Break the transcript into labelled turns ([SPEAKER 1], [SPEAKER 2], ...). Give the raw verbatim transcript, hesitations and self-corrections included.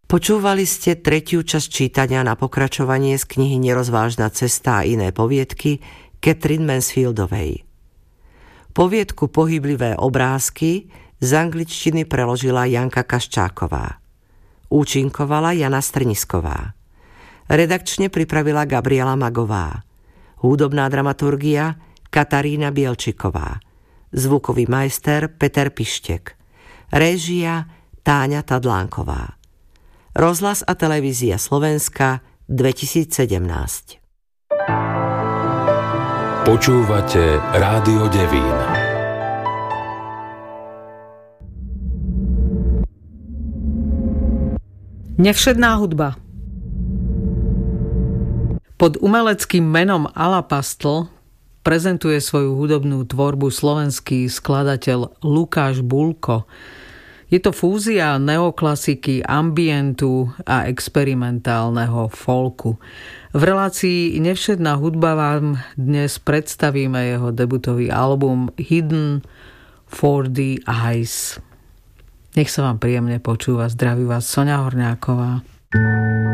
[SPEAKER 1] Počúvali ste tretiu časť čítania na pokračovanie z knihy Nerozvážna cesta a iné poviedky Katherine Mansfieldovej. Poviedku Pohyblivé obrázky z angličtiny preložila Janka Kaščáková. Účinkovala Jana Strnisková. Redakčne pripravila Gabriela Magová. Hudobná dramaturgia Katarína Bielčiková. Zvukový majster Peter Pištek. Réžia Táňa Tadlánková. Rozhlas a televízia Slovenska dvetisícsedemnásť.
[SPEAKER 2] Počúvate Rádio Devín.
[SPEAKER 3] Nevšedná hudba. Pod umeleckým menom Alapastl prezentuje svoju hudobnú tvorbu slovenský skladateľ Lukáš Bulko. Je to fúzia neoklasiky, ambientu a experimentálneho folku. V relácii Nevšedná hudba vám dnes predstavíme jeho debutový album Hidden for the Eyes. Nech sa vám príjemne počúva. Zdraví vás Soňa Horňáková.